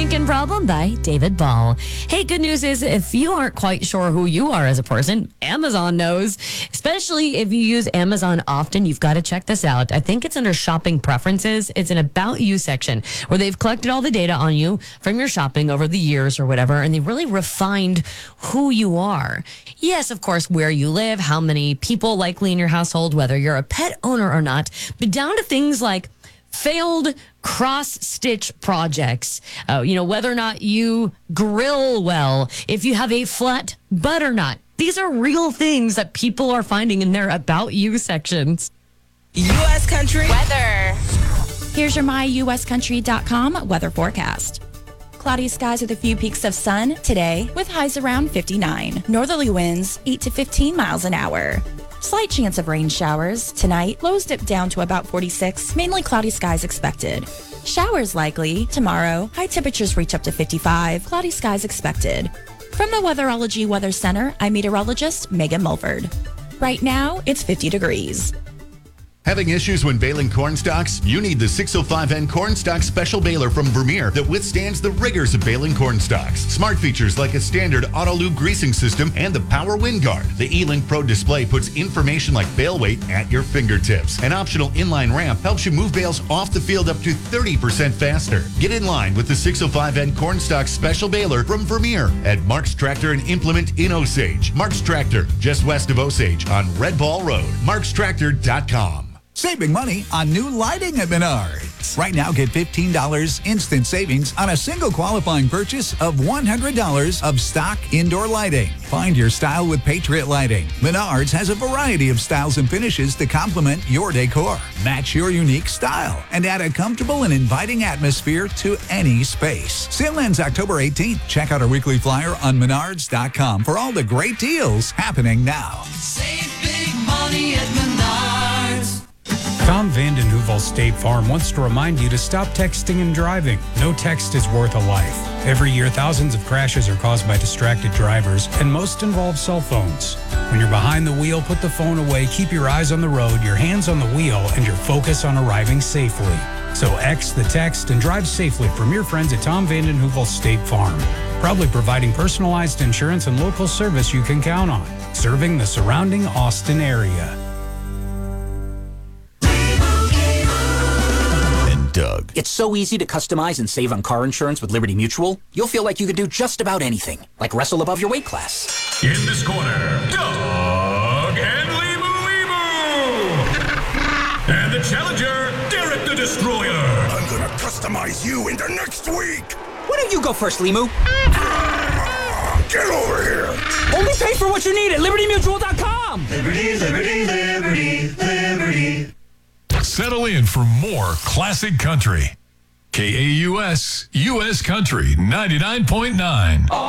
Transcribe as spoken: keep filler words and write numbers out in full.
Thinking Problem by David Ball. Hey, good news is if you aren't quite sure who you are as a person, Amazon knows. Especially if you use Amazon often, you've got to check this out. I think it's under shopping preferences. It's an About You section where they've collected all the data on you from your shopping over the years or whatever, and they've really refined who you are. Yes, of course, where you live, how many people likely in your household, whether you're a pet owner or not, but down to things like failed cross-stitch projects, uh, you know, whether or not you grill well, if you have a flat butt or not. These are real things that people are finding in their About You sections. U S Country Weather. Here's your my U S country dot com weather forecast. Cloudy skies with a few peaks of sun today with highs around fifty-nine. Northerly winds eight to fifteen miles an hour. Slight chance of rain showers. Tonight, lows dip down to about forty-six, mainly cloudy skies expected. Showers likely. Tomorrow, high temperatures reach up to fifty-five, cloudy skies expected. From the Weatherology Weather Center, I'm meteorologist Megan Mulford. Right now, it's fifty degrees. Having issues when baling corn stalks? You need the six oh five N Corn Stalk Special Baler from Vermeer that withstands the rigors of baling corn stalks. Smart features like a standard auto-lube greasing system and the Power Wind Guard. The E-Link Pro display puts information like bale weight at your fingertips. An optional inline ramp helps you move bales off the field up to thirty percent faster. Get in line with the six oh five N Corn Stalk Special Baler from Vermeer at Mark's Tractor and Implement in Osage. Mark's Tractor, just west of Osage on Red Ball Road. marks tractor dot com. Saving money on new lighting at Menards. Right now, get fifteen dollars instant savings on a single qualifying purchase of one hundred dollars of stock indoor lighting. Find your style with Patriot Lighting. Menards has a variety of styles and finishes to complement your decor. Match your unique style and add a comfortable and inviting atmosphere to any space. Sale ends October eighteenth. Check out our weekly flyer on menards dot com for all the great deals happening now. Save big money at Menards. Tom Vanden Heuvel State Farm wants to remind you to stop texting and driving. No text is worth a life. Every year, thousands of crashes are caused by distracted drivers, and most involve cell phones. When you're behind the wheel, put the phone away, keep your eyes on the road, your hands on the wheel, and your focus on arriving safely. So X the text and drive safely from your friends at Tom Vanden Heuvel State Farm. Proudly providing personalized insurance and local service you can count on. Serving the surrounding Austin area. Doug. It's so easy to customize and save on car insurance with Liberty Mutual. You'll feel like you could do just about anything, like wrestle above your weight class. In this corner, Doug and Limu Limu. And the challenger, Derek the Destroyer. I'm gonna customize you into next week. Why don't you go first, Limu? Get over here. Only pay for what you need at liberty mutual dot com. Liberty, liberty, liberty, liberty. Settle in for more classic country. K A U S, U S Country ninety-nine point nine.